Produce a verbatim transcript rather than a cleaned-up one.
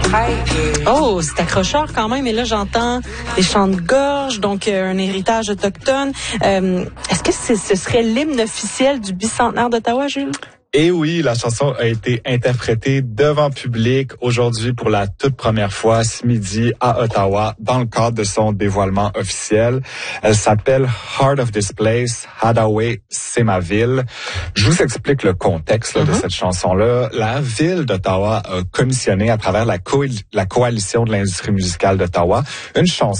Oh, c'est accrocheur quand même. Et là, j'entends des chants de gorge, donc euh, un héritage autochtone. Euh, est-ce que c'est, ce serait l'hymne officiel du bicentenaire d'Ottawa, Jules? Et oui, la chanson a été interprétée devant public aujourd'hui pour la toute première fois ce midi à Ottawa dans le cadre de son dévoilement officiel. Elle s'appelle Heart of This Place, Hadaway, c'est ma ville. Je vous explique le contexte là, mm-hmm. de cette chanson-là. La ville d'Ottawa a commissionné à travers la, co- la coalition de l'industrie musicale d'Ottawa une chanson